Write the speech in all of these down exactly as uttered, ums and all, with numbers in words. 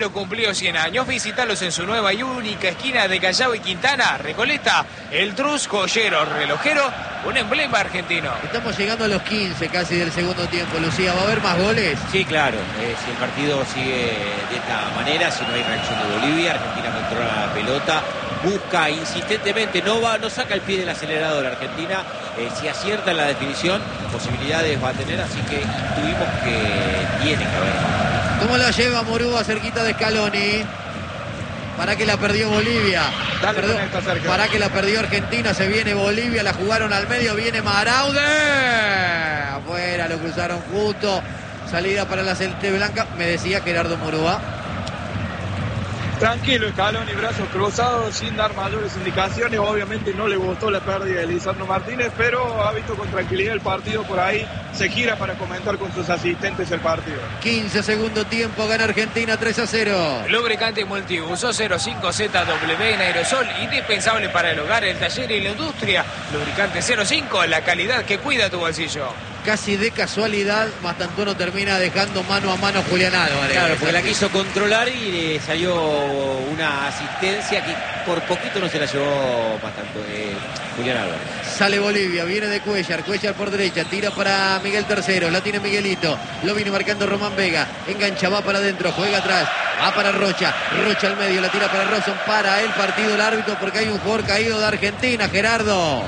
Cumplió cien años, visítalos en su nueva y única esquina de Callao y Quintana, Recoleta, el Trus Joyero Relojero, un emblema argentino. Estamos llegando a los quince casi del segundo tiempo, Lucía. ¿Va a haber más goles? Sí, claro. Eh, si el partido sigue de esta manera, si no hay reacción de Bolivia, Argentina controla la pelota, busca insistentemente, no va, no saca el pie del acelerador Argentina. Eh, si acierta en la definición, posibilidades va a tener, así que intuimos que tiene que haber. ¿Cómo la lleva Murúa cerquita de Scaloni? Para que la perdió Bolivia. Dale, Perdón, esta cerca. para que la perdió Argentina. Se viene Bolivia, la jugaron al medio. Viene Maraude. Afuera, lo cruzaron justo. Salida para la Celeste Blanca. Me decía Gerardo Murúa. Tranquilo, Scaloni, brazos cruzados, sin dar mayores indicaciones. Obviamente no le gustó la pérdida de Lisandro Martínez, pero ha visto con tranquilidad el partido por ahí. Se gira para comentar con sus asistentes el partido. quince segundo tiempo, gana Argentina tres a cero. Lubricante multiuso cero cinco Z W en aerosol, indispensable para el hogar, el taller y la industria. Lubricante cero cinco, la calidad que cuida tu bolsillo. Casi de casualidad, Mastantuono termina dejando mano a mano a Julián Álvarez. Claro, porque la quiso controlar y le salió una asistencia que por poquito no se la llevó bastante eh, Julián Álvarez. Sale Bolivia, viene de Cuellar, Cuellar por derecha, tira para Miguel Tercero, la tiene Miguelito, lo viene marcando Román Vega, engancha, va para adentro, juega atrás, va para Rocha, Rocha al medio, la tira para Rosson, para el partido el árbitro porque hay un jugador caído de Argentina, Gerardo.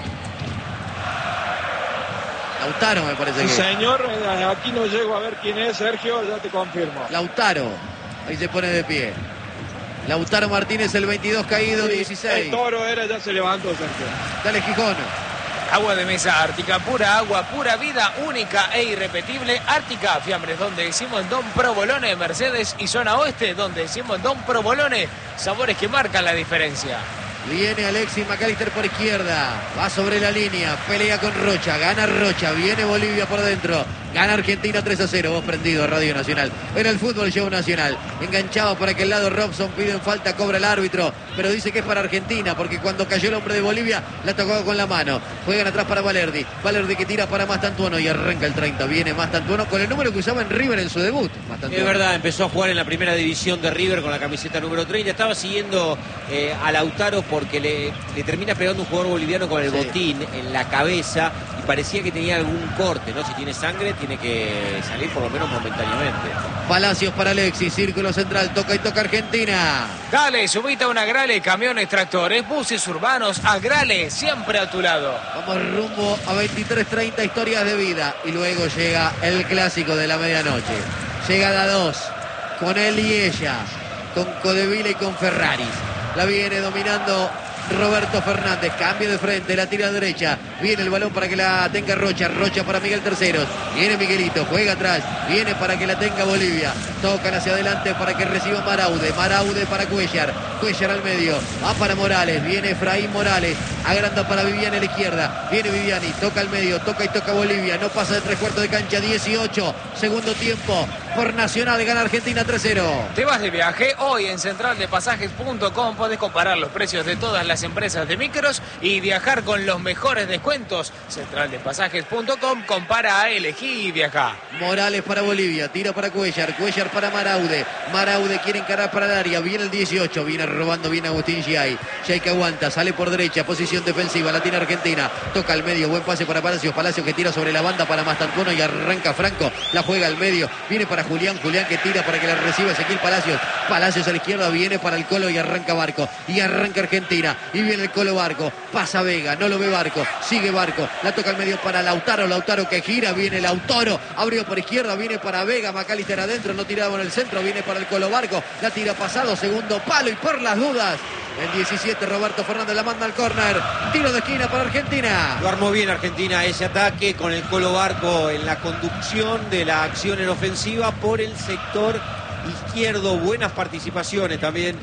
Lautaro me parece Sí, que. señor, aquí no llego a ver quién es, Sergio, ya te confirmo. Lautaro, ahí se pone de pie. Lautaro Martínez, el veintidós caído, Sí, dieciséis. el toro era, ya se levantó, Sergio. Dale, Gijón. Agua de mesa Ártica, pura agua, pura vida, única e irrepetible. Ártica, fiambres donde decimos Don Provolone, Mercedes y zona oeste donde decimos Don Provolone. Sabores que marcan la diferencia. Viene Alexis McAllister por izquierda, va sobre la línea, pelea con Rocha, gana Rocha, viene Bolivia por dentro, gana Argentina tres a cero, vos prendido, Radio Nacional. En el fútbol, show nacional, enganchado por aquel lado Robson, piden falta, cobra el árbitro, pero dice que es para Argentina, porque cuando cayó el hombre de Bolivia, la tocó con la mano. Juegan atrás para Valerdi, Valerdi que tira para Mastantuono y arranca el treinta, viene Mastantuono con el número que usaba en River en su debut. Es verdad, empezó a jugar en la primera división de River con la camiseta número treinta, estaba siguiendo eh, a Lautaro porque le, le termina pegando un jugador boliviano con el sí. botín en la cabeza y parecía que tenía algún corte, ¿no? Si tiene sangre tiene que salir por lo menos momentáneamente. Palacios para Alexis, círculo central, toca y toca Argentina. Dale, subite a una Grale, camiones, tractores, buses urbanos, a Grale, siempre a tu lado. Vamos rumbo a veintitrés treinta, historias de vida y luego llega el clásico de la medianoche. Llega la dos, con él y ella, con Codevila y con Ferraris. La viene dominando Roberto Fernández, cambio de frente, la tira a derecha, viene el balón para que la tenga Rocha, Rocha para Miguel Terceros, viene Miguelito, juega atrás, viene para que la tenga Bolivia, tocan hacia adelante para que reciba Maraude, Maraude para Cuellar, Cuellar al medio, va para Morales, viene Efraín Morales, agranda para Viviani a la izquierda, viene Viviani, toca al medio, toca y toca Bolivia, no pasa de tres cuartos de cancha, dieciocho, segundo tiempo, por Nacional, gana Argentina tres cero. ¿Te vas de viaje? Hoy en central de pasajes punto com podés comparar los precios de todas las empresas de micros y viajar con los mejores descuentos. central de pasajes punto com, compara, elegí y viaja. Morales para Bolivia, tira para Cuellar, Cuellar para Maraude, Maraude quiere encarar para el área, viene el dieciocho, viene robando bien Agustín Giai, Giai que aguanta, sale por derecha, posición defensiva, la tiene Argentina, toca al medio, buen pase para Palacios, Palacios que tira sobre la banda para Mastantuono y arranca Franco, la juega al medio, viene para Julián, Julián que tira para que la reciba Ezequiel Palacios, Palacios a la izquierda, viene para el Colo y arranca Barco, y arranca Argentina, y viene el Colo Barco, pasa Vega, no lo ve Barco, sigue Barco, la toca al medio para Lautaro, Lautaro que gira, viene Lautaro, abrió por izquierda, viene para Vega, McAllister adentro, no tiraba en el centro, viene para el Colo Barco, la tira pasado, segundo palo y por las dudas, el diecisiete Roberto Fernández la manda al córner, tiro de esquina para Argentina. Lo armó bien Argentina ese ataque con el Colo Barco en la conducción de la acción en ofensiva por el sector izquierdo, buenas participaciones también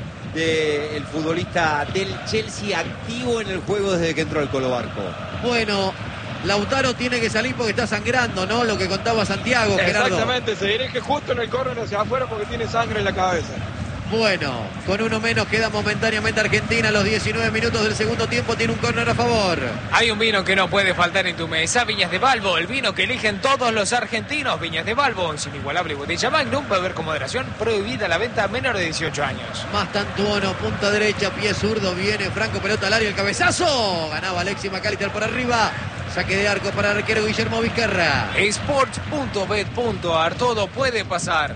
del futbolista del Chelsea, activo en el juego desde que entró el Colo Barco. Bueno, Lautaro tiene que salir porque está sangrando, ¿no? Lo que contaba Santiago, Gerardo. Exactamente, se dirige justo en el córner hacia afuera porque tiene sangre en la cabeza. Bueno, con uno menos queda momentáneamente Argentina. A los diecinueve minutos del segundo tiempo tiene un córner a favor. Hay un vino que no puede faltar en tu mesa, Viñas de Balbo, el vino que eligen todos los argentinos. Viñas de Balbo, sin igualable botella Magnum, beber con moderación, prohibida la venta a menor de dieciocho años. Mastantuono, punta derecha, pie zurdo, viene Franco, pelota al área, el cabezazo. Ganaba Alexis McAllister por arriba. Saque de arco para el arquero Guillermo Vizcarra. Sports punto bet punto ar, todo puede pasar.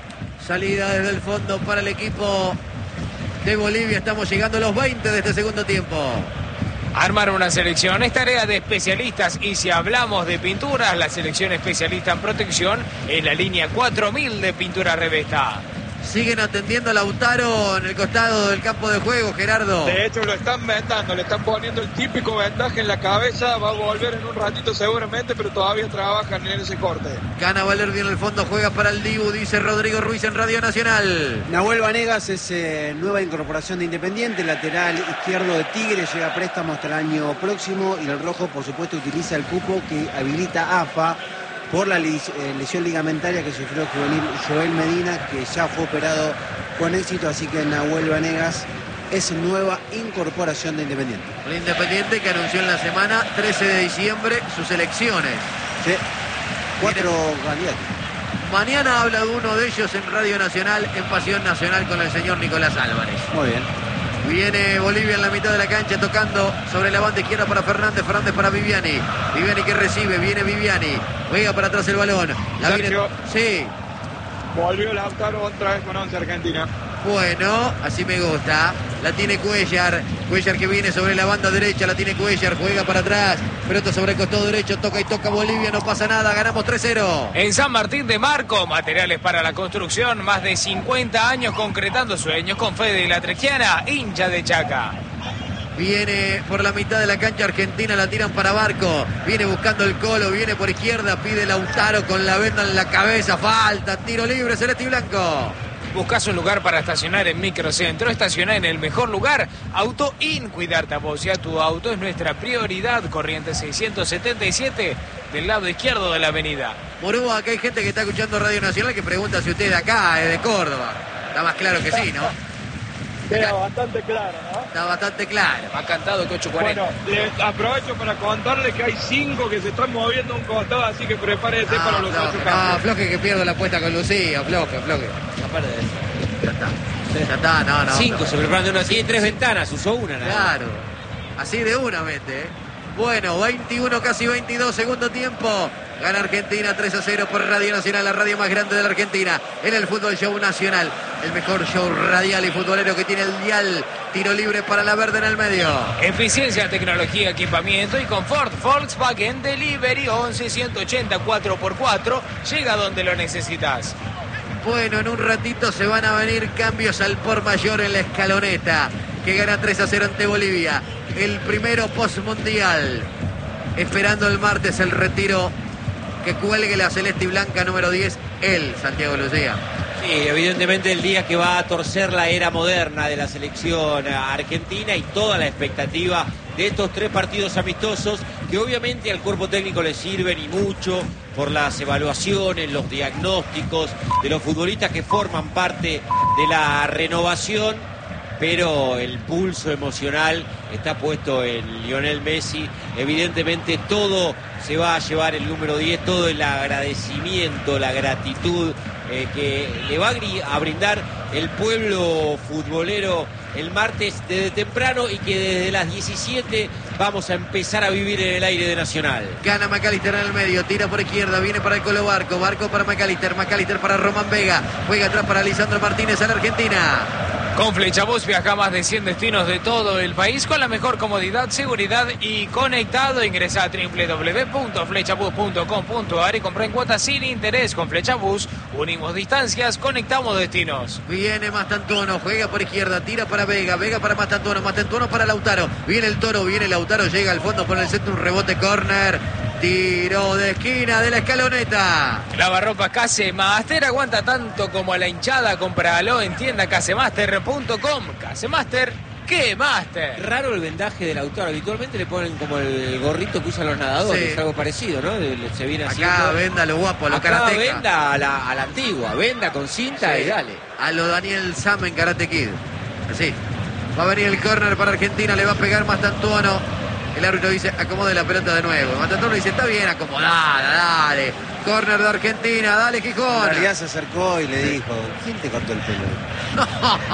Salida desde el fondo para el equipo de Bolivia. Estamos llegando a los veinte de este segundo tiempo. Armar una selección es tarea de especialistas y si hablamos de pinturas, la selección especialista en protección es la línea cuatro mil de Pintura Revesta. Siguen atendiendo a Lautaro en el costado del campo de juego, Gerardo. De hecho, lo están vendando, le están poniendo el típico vendaje en la cabeza. Va a volver en un ratito seguramente, pero todavía trabajan en ese corte. Gana Valerdi en el fondo, juega para el Dibu, dice Rodrigo Ruiz en Radio Nacional. Nahuel Vanegas es eh, nueva incorporación de Independiente, lateral izquierdo de Tigre, llega a préstamo hasta el año próximo y el rojo, por supuesto, utiliza el cupo que habilita A F A por la lesión ligamentaria que sufrió el juvenil Joel Medina, que ya fue operado con éxito, así que Nahuel Vanegas es nueva incorporación de Independiente. El Independiente que anunció en la semana trece de diciembre sus elecciones. Sí, cuatro candidatos. Mañana habla de uno de ellos en Radio Nacional, en Pasión Nacional, con el señor Nicolás Álvarez. Muy bien. Viene Bolivia en la mitad de la cancha tocando sobre la banda izquierda para Fernández. Fernández para Viviani. Viviani que recibe. Viene Viviani. Juega para atrás el balón. La viene... Sí. Volvió Lautaro otra vez con once Argentina. Bueno, así me gusta. La tiene Cuellar. Cuellar que viene sobre la banda derecha. La tiene Cuellar. Juega para atrás. Pelota sobre el costado derecho. Toca y toca Bolivia. No pasa nada. Ganamos tres cero. En San Martín de Marco, materiales para la construcción. Más de cincuenta años concretando sueños con Fede La Trequiana, hincha de Chaca. Viene por la mitad de la cancha Argentina, la tiran para Barco. Viene buscando el Colo, viene por izquierda, pide Lautaro con la venda en la cabeza. Falta, tiro libre, celeste y blanco. Buscas un lugar para estacionar en Microcentro, estacionar en el mejor lugar. Auto In, cuidarte a vos y a tu auto es nuestra prioridad. Corriente seiscientos setenta y siete, del lado izquierdo de la avenida. Morúa, acá hay gente que está escuchando Radio Nacional que pregunta si usted de acá es de Córdoba. Está más claro que sí, ¿no? Queda bastante claro, ¿no? Está bastante claro. Ha cantado que ocho cuarenta. Bueno, les aprovecho para contarles que hay cinco que se están moviendo a un costado, así que prepárense No, para los ocho floje, no, cambios. floje que pierdo la apuesta con Lucía, floje, floje. Aparte de eso. Ya está. Ya está, no, no. Cinco floje. se preparan de una. Tiene tres ventanas, usó una. nada más. Claro. Así de una mete, ¿eh? Bueno, veintiuno, casi veintidós, segundo tiempo. Gana Argentina tres a cero por Radio Nacional, la radio más grande de la Argentina. En el Fútbol Show Nacional. El mejor show radial y futbolero que tiene el dial. Tiro libre para la verde en el medio. Eficiencia, tecnología, equipamiento y confort. Volkswagen Delivery once ciento ochenta cuatro por cuatro. Llega donde lo necesitas. Bueno, en un ratito se van a venir cambios al por mayor en la escaloneta, que gana tres a cero ante Bolivia. El primero postmundial. Esperando el martes el retiro que cuelgue la celeste y blanca número diez, el Santiago Lucía. Sí, evidentemente el día que va a torcer la era moderna de la selección argentina y toda la expectativa de estos tres partidos amistosos que obviamente al cuerpo técnico le sirven y mucho por las evaluaciones, los diagnósticos de los futbolistas que forman parte de la renovación, pero el pulso emocional está puesto en Lionel Messi. Evidentemente todo se va a llevar el número diez, todo el agradecimiento, la gratitud eh, que le va a brindar el pueblo futbolero el martes desde temprano y que desde las diecisiete vamos a empezar a vivir en el aire de Nacional. Gana McAllister en el medio, tira por izquierda, viene para el Colo Barco, Barco para McAllister, McAllister para Román Vega, juega atrás para Lisandro Martínez a la Argentina. Con Flechabús viaja a más de cien destinos de todo el país con la mejor comodidad, seguridad y conectado. Ingresa a doble u doble u doble u punto flechabús punto com punto a r y compra en cuotas sin interés. Con Flechabús unimos distancias, conectamos destinos. Viene Mastantuono, juega por izquierda, tira para Vega, Vega para Mastantuono, Mastantuono para Lautaro. Viene el Toro, viene Lautaro, llega al fondo por el centro, un rebote córner. Tiro de esquina de la escaloneta. Lavarropa Casemaster, aguanta tanto como a la hinchada. Compralo en tienda casemaster punto com. Casemaster. ¡Qué máster! Raro el vendaje del autor. Habitualmente le ponen como el gorrito que usan los nadadores. Sí. Es algo parecido, ¿no? Se viene haciendo. Acá venda lo guapo, a lo Acá karateca. venda a la, a la antigua. Venda con cinta Sí. y dale. A lo Daniel Sam en Karate Kid. Así. Va a venir el córner para Argentina, le va a pegar Mastantuono. El árbitro dice, acomode la pelota de nuevo. Mastantuono dice, está bien acomodada, dale. Córner de Argentina, dale En Gijón. realidad se acercó y le dijo, ¿quién te cortó el pelo?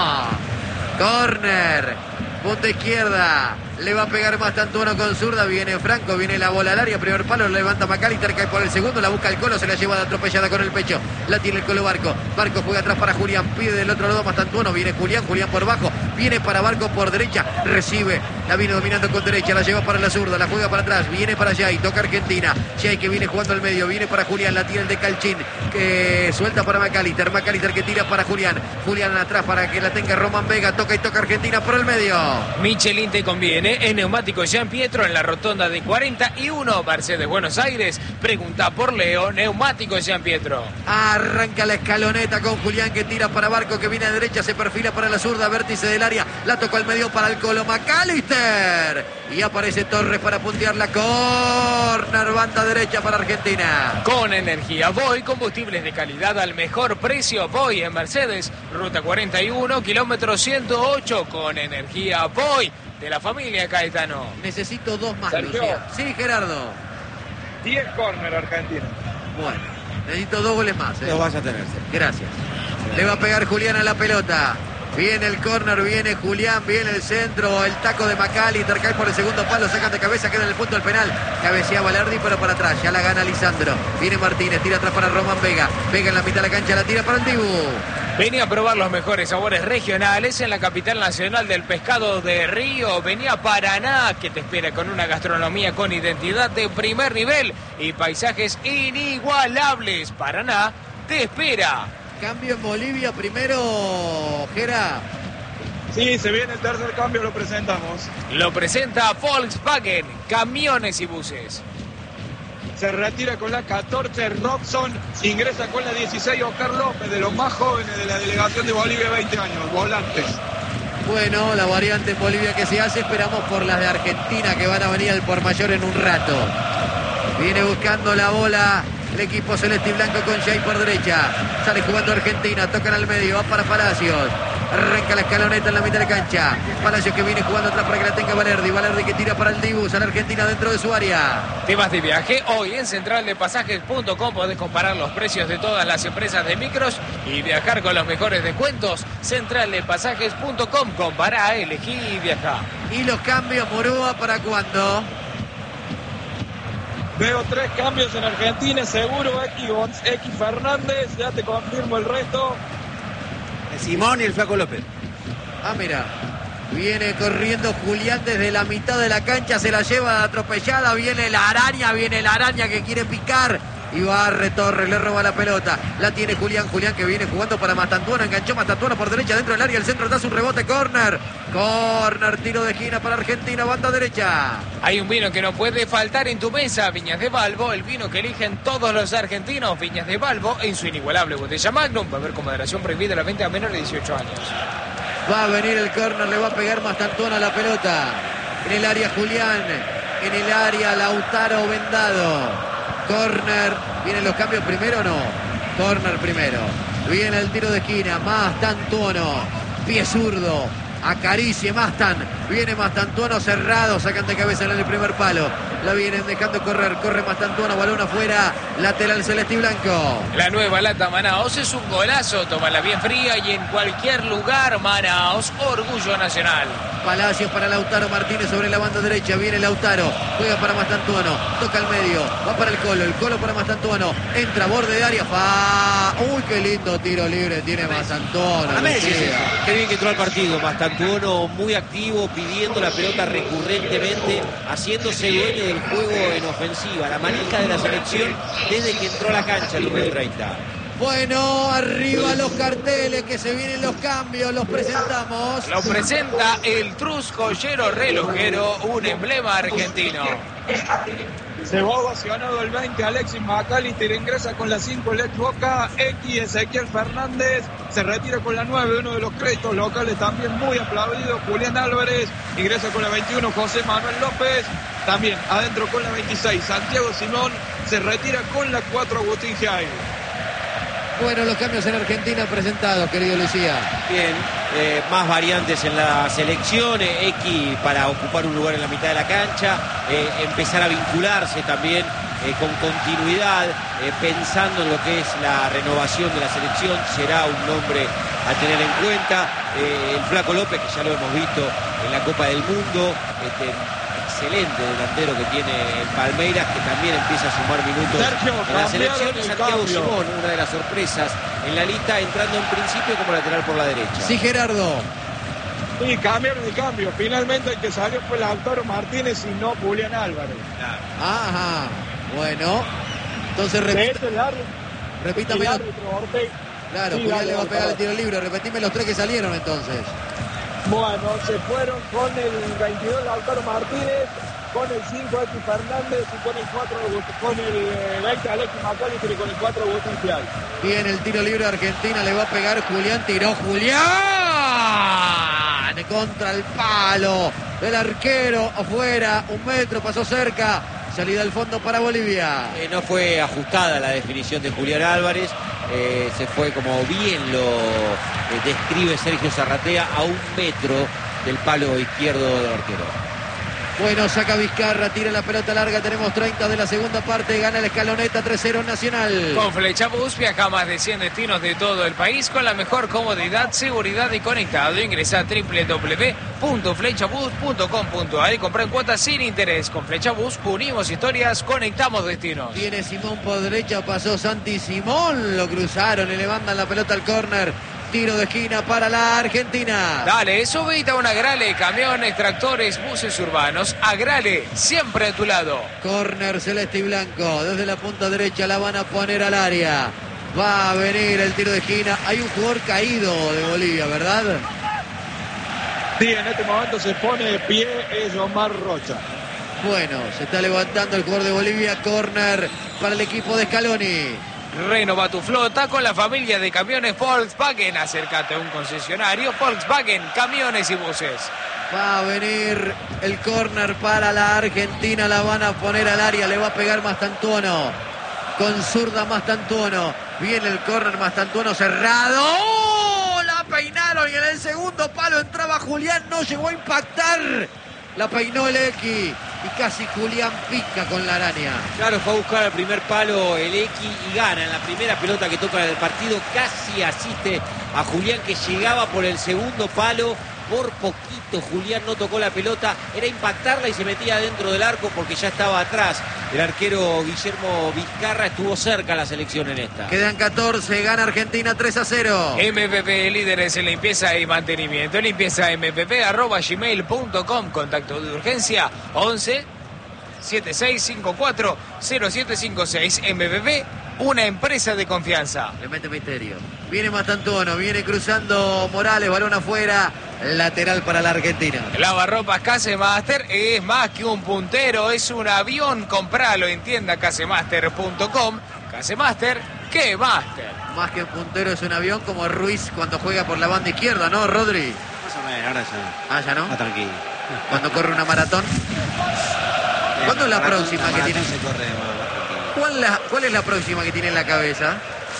Córner. Punta izquierda. Le va a pegar Mastantuono con zurda. Viene Franco, viene la bola al área. Primer palo, lo levanta McAllister, cae por el segundo. La busca el Colo, se la lleva de atropellada con el pecho. La tiene el Colo Barco. Barco juega atrás para Julián. Pide del otro lado Mastantuono. Viene Julián, Julián por bajo. Viene para Barco por derecha. Recibe. La viene dominando con derecha. La lleva para la zurda. La juega para atrás. Viene para Jay. Toca Argentina. Jay que viene jugando al medio. Viene para Julián. La tira el de Calchín. Que suelta para McAllister. McAllister que tira para Julián. Julián atrás para que la tenga Román Vega. Toca y toca Argentina por el medio. Michelin te conviene en Neumáticos Jean Pietro en la rotonda de cuarenta y uno, Mercedes Buenos Aires. Pregunta por Leo, Neumáticos Jean Pietro. Arranca la escaloneta con Julián que tira para Barco que viene a derecha, se perfila para la zurda, vértice del área, la tocó al medio para el Colo McAllister. Y aparece Torres para puntear la corner, banda derecha para Argentina. Con energía Voy, combustibles de calidad al mejor precio. Voy en Mercedes, ruta cuarenta y uno, kilómetro ciento ocho. Con energía Voy, de la familia Caetano. Necesito dos más, Sergio. Lucía. Sí, Gerardo. diez córner Argentina. Bueno, necesito dos goles más. ¿eh? Los vas a tener. Gracias. Le va a pegar Julián a la pelota. Viene el córner, viene Julián, viene el centro, el taco de McAllister, cae por el segundo palo, sacan de cabeza, queda en el punto del penal. Cabecea Valerdi, pero para atrás, ya la gana Lisandro. Viene Martínez, tira atrás para Román Vega. Vega en la mitad de la cancha, la tira para el Dibu. Venía a probar los mejores sabores regionales en la capital nacional del pescado de Río. Venía a Paraná, que te espera con una gastronomía con identidad de primer nivel y paisajes inigualables. Paraná te espera. Cambio en Bolivia primero, Gera. Sí, se viene el tercer cambio, lo presentamos. Lo presenta Volkswagen, camiones y buses. Se retira con la catorce Robson, ingresa con la dieciséis Oscar López, de los más jóvenes de la delegación de Bolivia, veinte años, volantes. Bueno, la variante en Bolivia que se hace, esperamos por las de Argentina que van a venir al por mayor en un rato. Viene buscando la bola el equipo celeste y blanco con Jay por derecha. Sale jugando Argentina, tocan al medio, va para Palacios. Arranca la escaloneta en la mitad de la cancha. Palacios que viene jugando atrás para que la tenga Valerdi. Valerdi que tira para el Dibu. Sale Argentina dentro de su área. ¿Te vas de viaje? Hoy en central de pasajes punto com podés comparar los precios de todas las empresas de micros y viajar con los mejores descuentos. central de pasajes punto com. Compará, elegí y viajá. Y los cambios, Murúa, ¿para cuándo? Veo tres cambios en Argentina, seguro X, Gonz- X Fernández, ya te confirmo el resto. El Simón y el Flaco López. Ah, mira. Viene corriendo Julián desde la mitad de la cancha, se la lleva atropellada, viene la araña, viene la araña que quiere picar. Y barre Torres, le roba la pelota. La tiene Julián, Julián que viene jugando para Mastantuono. Enganchó Mastantuono por derecha dentro del área. El centro da un rebote, córner. Córner, tiro de esquina para Argentina, banda derecha. Hay un vino que no puede faltar en tu mesa, Viñas de Balbo, el vino que eligen todos los argentinos. Viñas de Balbo en su inigualable botella Magnum. Beber con moderación, prohibida la venta a menores de dieciocho años. Va a venir el córner, le va a pegar Mastantuono a la pelota. En el área Julián, en el área Lautaro Vendado. Córner, ¿vienen los cambios primero o no? Córner primero. Viene el tiro de esquina, Mastantuono, pie zurdo, acaricie Mastan. Viene Mastantuono cerrado, sacan de cabeza en el primer palo. La vienen dejando correr, corre Mastantuono, balón afuera, lateral celeste y blanco. La nueva lata Manaos es un golazo, tómala bien fría y en cualquier lugar. Manaos, orgullo nacional. Palacios para Lautaro Martínez sobre la banda derecha. Viene Lautaro, juega para Mastantuono, toca al medio, va para el Colo, el Colo para Mastantuono, entra borde de área, fa. Uy, qué lindo tiro libre tiene Mastantuono. A Messi, Lucía. Qué bien que entró al partido, Mastantuono muy activo, pidiendo la pelota recurrentemente, haciéndose dueño del juego en ofensiva, la manija de la selección desde que entró a la cancha el número treinta. Bueno, arriba los carteles, que se vienen los cambios, los presentamos. Lo presenta el Trus Joyero Relojero, un emblema argentino. Se va ovacionado el veinte, Alexis McAllister ingresa con la cinco, el ex Boca. X, Ezequiel Fernández se retira con la nueve, uno de los créditos locales también muy aplaudido. Julián Álvarez ingresa con la veintiuno, José Manuel López. También adentro con la veintiséis, Santiago Simón se retira con la cuatro, Agustín Giai. Bueno, los cambios en Argentina presentados, querido Lucía. Bien, eh, más variantes en la selección, eh, X para ocupar un lugar en la mitad de la cancha, eh, empezar a vincularse también eh, con continuidad, eh, pensando en lo que es la renovación de la selección, será un nombre a tener en cuenta. Eh, el Flaco López, que ya lo hemos visto en la Copa del Mundo, este, excelente delantero que tiene el Palmeiras, que también empieza a sumar minutos Sergio, en la selección. Y Santiago cambio. Simón, una de las sorpresas en la lista, entrando en principio como lateral por la derecha. Sí, Gerardo. Sí, cambiaron de cambio. Finalmente el que salió fue Lautaro Martínez y no Julián Álvarez. Ajá. Bueno. Entonces, De repita, hecho, el árbitro, repítame. el los- árbitro Ortega. Claro, Sí, Julián dale, le va a pegar dale. el tiro libre. Repetime los tres que salieron entonces. Bueno, se fueron con el veintidós Lautaro Martínez, con el cinco X Fernández y con el cuatro con el eh, veinte Alexis McAllister y con el cuatro Agustín Giai. Bien, el tiro libre de Argentina le va a pegar Julián. Tiró Julián contra el palo. El arquero afuera. Un metro, pasó cerca. Salida al fondo para Bolivia. Eh, no fue ajustada la definición de Julián Álvarez, eh, se fue como bien lo eh, describe Sergio Zarratea, a un metro del palo izquierdo del arquero. Bueno, saca Vizcarra, tira la pelota larga. Tenemos treinta de la segunda parte. Gana el Escaloneta tres cero Nacional. Con Flechabús viaja a más de cien destinos de todo el país con la mejor comodidad, seguridad y conectado. Ingresa a doble u doble u doble u punto flechabús punto com punto a r y compra en cuotas sin interés. Con Flechabús unimos historias, conectamos destinos. Viene Simón por derecha, pasó Santi Simón. Lo cruzaron y le mandan la pelota al córner. Tiro de esquina para la Argentina. Dale, subite a una Agrale, camiones, tractores, buses urbanos. Agrale, siempre a tu lado. Córner celeste y blanco. Desde la punta derecha la van a poner al área. Va a venir el tiro de esquina. Hay un jugador caído de Bolivia, ¿verdad? Sí, en este momento se pone de pie es Omar Rocha. Bueno, se está levantando el jugador de Bolivia. Córner para el equipo de Scaloni. Renova tu flota con la familia de camiones Volkswagen. Acércate a un concesionario Volkswagen, camiones y buses. Va a venir el córner para la Argentina. La van a poner al área. Le va a pegar Mastantuono. Con zurda Mastantuono. Viene el córner Mastantuono cerrado. ¡Oh! La peinaron y en el segundo palo entraba Julián. No llegó a impactar. La peinó el X. Y casi Julián pica con la araña. Claro, fue a buscar al primer palo el X y gana. En la primera pelota que toca del partido casi asiste a Julián, que llegaba por el segundo palo. Por poquito Julián no tocó la pelota, era impactarla y se metía dentro del arco porque ya estaba atrás. El arquero Guillermo Vizcarra, estuvo cerca la selección en esta. Quedan catorce, gana Argentina tres a cero. M P P, líderes en limpieza y mantenimiento. Limpieza m p p arroba gmail punto com. Contacto de urgencia once setenta y seis cincuenta y cuatro cero siete cincuenta y seis. M P P, una empresa de confianza. Le mete misterio. Viene Mastantuono, viene cruzando Morales, balón afuera. Lateral para la Argentina. Lavarropas Casemaster es más que un puntero, es un avión. Compralo en tienda casemaster punto com. Casemaster, ¿qué máster? Más que un puntero es un avión, como Ruiz cuando juega por la banda izquierda, ¿no, Rodri? Más o menos, ahora ya. Ah, ya no. Está tranquilo. Cuando corre una maratón. ¿Cuándo es la Maratón- próxima que maratón tiene? se corre más, más tranquilo. ¿Cuál, la- ¿Cuál es la próxima que tiene en la cabeza?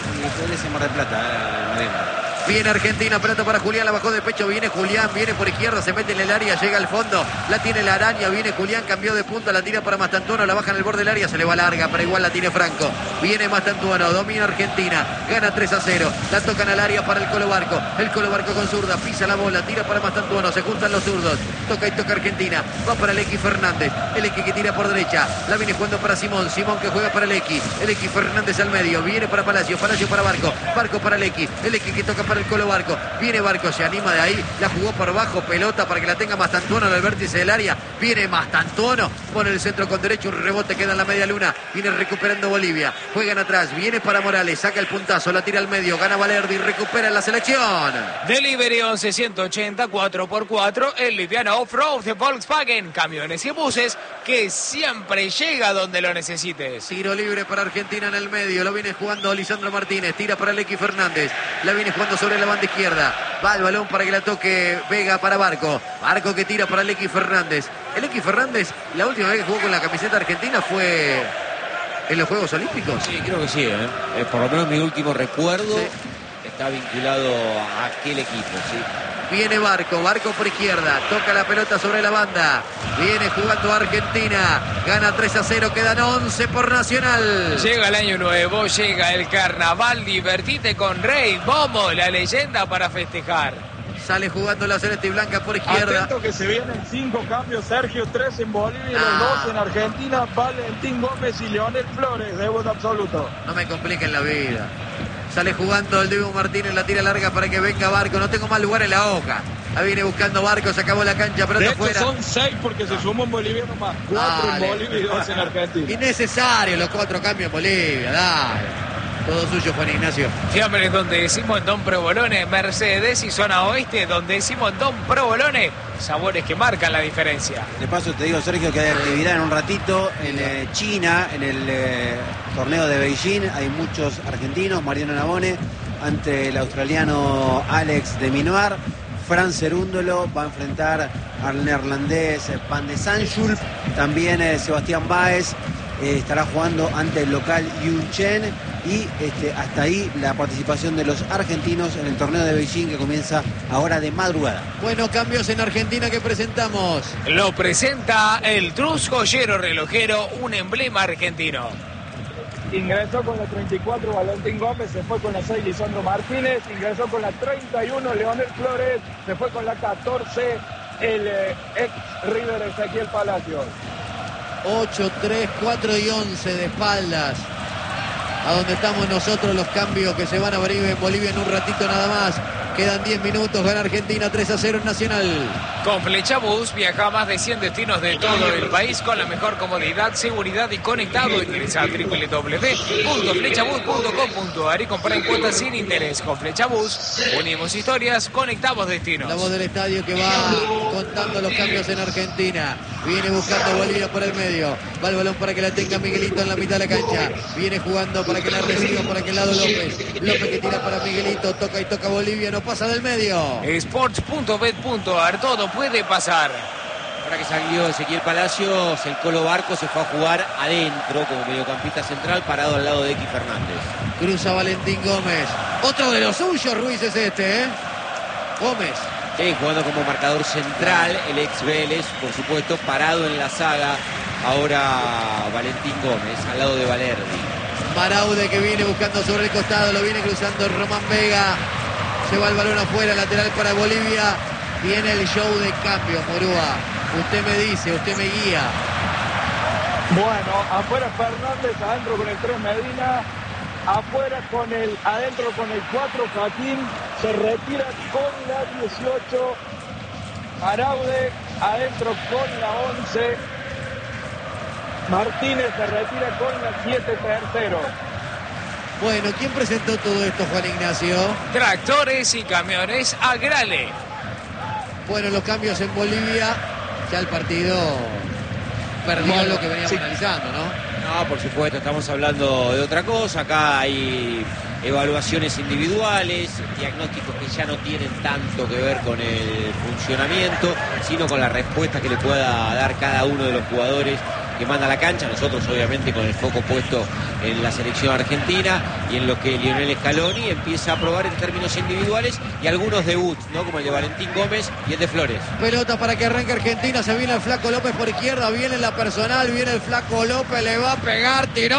Y puede ser Mar del Plata, eh, Mariano. Viene Argentina, pelota para Julián, la bajó de pecho, viene Julián, viene por izquierda, se mete en el área, llega al fondo, la tiene la araña, viene Julián, cambió de punta, la tira para Mastantuono, la baja en el borde del área, se le va larga, pero igual la tiene Franco. Viene Mastantuono, domina Argentina, gana tres a cero, la tocan al área para el Colo Barco, el Colo Barco con zurda, pisa la bola, tira para Mastantuono, se juntan los zurdos, toca y toca Argentina, va para el X Fernández, el X que tira por derecha, la viene jugando para Simón, Simón que juega para el X, el X Fernández al medio, viene para Palacio, Palacio para Barco, Barco para el X, el X que toca para para el Colo Barco. Viene Barco, se anima de ahí. La jugó por bajo, pelota para que la tenga Mastantuono en el vértice del área. Viene Mastantuono, pone el centro con derecho, un rebote queda en la media luna. Viene recuperando Bolivia. Juegan atrás, viene para Morales, saca el puntazo, la tira al medio, gana Valerdi, recupera la selección. Delivery once ciento ochenta, cuatro por cuatro, el liviano off-road de Volkswagen, camiones y buses que siempre llega donde lo necesites. Tiro libre para Argentina en el medio, lo viene jugando Lisandro Martínez, tira para Lequi Fernández, la viene jugando sobre la banda izquierda, va el balón para que la toque Vega para Barco, Barco que tira para Lequi Fernández. El Lequi Fernández, la última vez que jugó con la camiseta argentina fue en los Juegos Olímpicos. Sí, creo que sí, ¿eh? Eh, por lo menos mi último recuerdo Sí. está vinculado a aquel equipo, ¿sí? Viene Barco, Barco por izquierda, toca la pelota sobre la banda, viene jugando Argentina, gana tres a cero, quedan once por Nacional. Llega el año nuevo, llega el carnaval, divertite con Rey, Momo, la leyenda para festejar. Sale jugando la celeste y blanca por izquierda. Atento que se vienen cinco cambios, Sergio, tres en Bolivia y Ah. los dos en Argentina. Valentín Gómez y Leonel Flores, debut absoluto. No me compliquen la vida. Sale jugando el Dibu Martínez, la tira larga para que venga Barco. No tengo más lugar en la hoja. La viene buscando Barco, se acabó la cancha, De pelota hecho afuera. son seis porque se sumó un boliviano más. Cuatro Dale. en Bolivia y dos en Argentina. Innecesario los cuatro cambios en Bolivia, dale. Todo suyo, Juan Ignacio. Fiambres donde decimos en Don Provolone, Mercedes y zona oeste donde decimos en Don Provolone, sabores que marcan la diferencia. De paso te digo, Sergio, que hay actividad en un ratito en eh, China, en el eh, torneo de Beijing. Hay muchos argentinos, Mariano Navone ante el australiano Alex de Minoir. Fran Cerúndolo va a enfrentar al neerlandés eh, Van de Sanschulp. También eh, Sebastián Báez eh, estará jugando ante el local Yun Chen. Y este, hasta ahí la participación de los argentinos en el torneo de Beijing que comienza ahora de madrugada. Bueno, cambios en Argentina que presentamos. Lo presenta el Trus Joyero Relojero, un emblema argentino. Ingresó con la treinta y cuatro Valentín Gómez, se fue con la seis Lisandro Martínez, ingresó con la treinta y uno Leonel Flores, se fue con la catorce el eh, ex River Ezequiel Palacios. ocho, tres, cuatro y once de espaldas. A donde estamos nosotros, los cambios que se van a abrir en Bolivia en un ratito nada más. Quedan diez minutos, gana Argentina tres a cero en Nacional. Con Flechabús viaja a más de cien destinos de todo el país con la mejor comodidad, seguridad y conectado. Ingresa a doble u doble u doble u punto flechabús punto com punto a r y compra en cuotas sin interés. Con Flechabús unimos historias, conectamos destinos. La voz del estadio que va contando los cambios en Argentina. Viene buscando Bolivia por el medio. Va el balón para que la tenga Miguelito en la mitad de la cancha. Viene jugando para que la reciba por aquel lado López. López que tira para Miguelito. Toca y toca Bolivia. No pasa del medio. Sports punto bet punto a r, todo puede pasar. Ahora que salió Ezequiel Palacios, el Colo Barco se fue a jugar adentro como mediocampista central, parado al lado de X Fernández. Cruza Valentín Gómez. Otro de los suyos, Ruiz, es este, ¿eh? Gómez. Sí, jugando como marcador central, el ex Vélez, por supuesto, parado en la saga. Ahora Valentín Gómez, al lado de Valerdi. Maraude que viene buscando sobre el costado. Lo viene cruzando Román Vega. Se va el balón afuera, lateral para Bolivia. Viene el show de cambio, Morúa. Usted me dice, usted me guía. Bueno, afuera Fernández, adentro con el tres Medina, afuera con el, adentro con el cuatro Joaquín, se retira con la dieciocho Araude, adentro con la once Martínez, se retira con la siete tercero. Bueno, ¿quién presentó todo esto, Juan Ignacio? Tractores y camiones Agrale. Bueno, los cambios en Bolivia. Ya el partido perdió Bueno, lo que veníamos sí. analizando, ¿no? No, por supuesto, estamos hablando de otra cosa. Acá hay evaluaciones individuales, diagnósticos que ya no tienen tanto que ver con el funcionamiento, sino con la respuesta que le pueda dar cada uno de los jugadores que manda a la cancha. Nosotros obviamente con el foco puesto en la selección argentina y en lo que Lionel Scaloni empieza a probar en términos individuales y algunos debuts, ¿no? Como el de Valentín Gómez y el de Flores. Pelota para que arranque Argentina. Se viene el Flaco López por izquierda. Viene la personal. Viene el Flaco López. Le va a pegar. Tiró.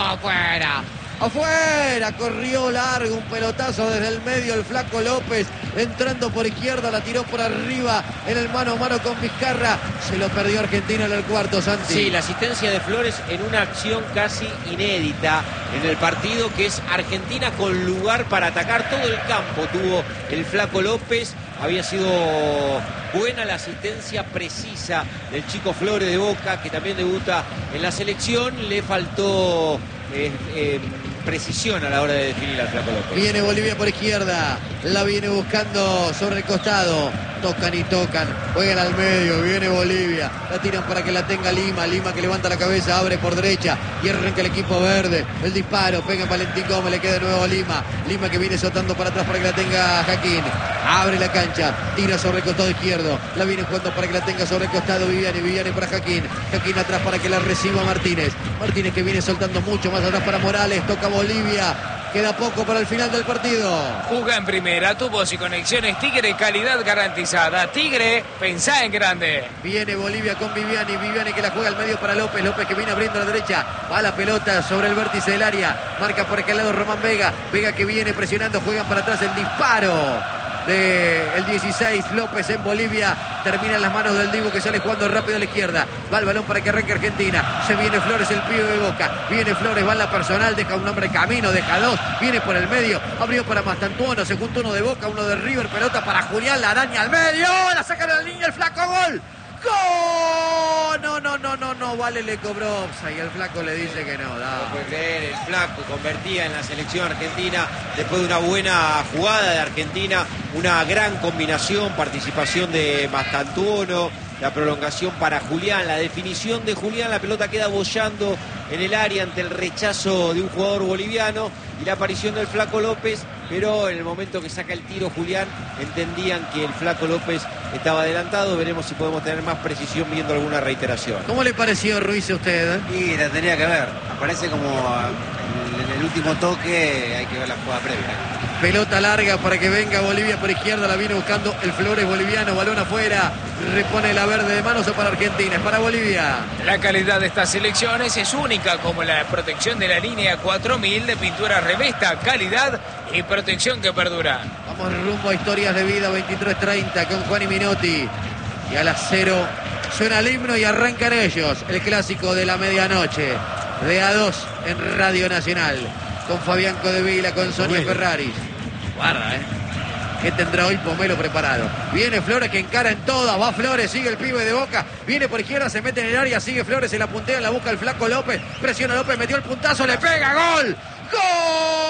Afuera. Afuera. Corrió largo. Un pelotazo desde el medio. El Flaco López entrando por izquierda, la tiró por arriba en el mano a mano con Vizcarra. Se lo perdió Argentina en el cuarto, Santi. Sí, la asistencia de Flores en una acción casi inédita en el partido, que es Argentina con lugar para atacar todo el campo. Tuvo el Flaco López, había sido buena la asistencia precisa del chico Flores de Boca, que también debuta en la selección. Le faltó eh, eh, precisión a la hora de definir al Flaco López. Viene Bolivia por izquierda, la viene buscando sobre el costado. Tocan y tocan, juegan al medio, viene Bolivia, la tiran para que la tenga Lima, Lima que levanta la cabeza, abre por derecha y arranca el equipo verde, el disparo, pega en Valentín Gómez, le queda de nuevo Lima, Lima que viene soltando para atrás para que la tenga Jaquín, abre la cancha, tira sobre el costado izquierdo, la viene jugando para que la tenga sobre el costado Viviani, Viviani para Jaquín, Jaquín atrás para que la reciba Martínez, Martínez que viene soltando mucho más atrás para Morales, toca Bolivia. Queda poco para el final del partido. Juga en primera, tubos y conexiones Tigre, calidad garantizada. Tigre, pensá en grande. Viene Bolivia con Viviani, Viviani que la juega al medio para López, López que viene abriendo a la derecha, va la pelota sobre el vértice del área, marca por aquel lado Román Vega, Vega que viene presionando, juegan para atrás el disparo del dieciséis, López en Bolivia, termina en las manos del Dibu que sale jugando rápido a la izquierda, va el balón para que arranque Argentina, se viene Flores el pibe de Boca, viene Flores, va en la personal, deja un hombre camino, deja dos, viene por el medio, abrió para Mastantuono, se juntó uno de Boca, uno de River, pelota para Julián, la araña al medio, la saca de la línea, el Flaco, gol. ¡Gol! No, no, no, no, no, Vale le cobró y el Flaco le dice que no. Da. No puede creer, el Flaco convertía en la selección argentina después de una buena jugada de Argentina, una gran combinación, participación de Mastantuono, la prolongación para Julián, la definición de Julián, la pelota queda boyando en el área ante el rechazo de un jugador boliviano y la aparición del Flaco López, pero en el momento que saca el tiro Julián entendían que el Flaco López estaba adelantado. Veremos si podemos tener más precisión viendo alguna reiteración. ¿Cómo le pareció, Ruiz, a usted? Y la tenía que ver, aparece como en el último toque, hay que ver la jugada previa. Pelota larga para que venga Bolivia por izquierda, la viene buscando el Flores boliviano, balón afuera, repone la verde de manos para Argentina, es para Bolivia. La calidad de estas selecciones es única, como la protección de la línea cuatro mil de pintura Revesta, calidad y protección que perdura. Vamos rumbo a Historias de Vida, veintitrés treinta con Juan y Minotti. Y a las cero suena el himno y arrancan ellos, el clásico de la medianoche, de A dos en Radio Nacional, con Fabián Codevila, con Sonia Ferraris. Guarda, ¿eh? ¿Qué tendrá hoy Pomelo preparado? Viene Flores que encara en todas, va Flores, sigue el pibe de Boca, viene por izquierda, se mete en el área, sigue Flores, se la puntea, la busca el Flaco López, presiona López, metió el puntazo, le pega, ¡gol! ¡Gol!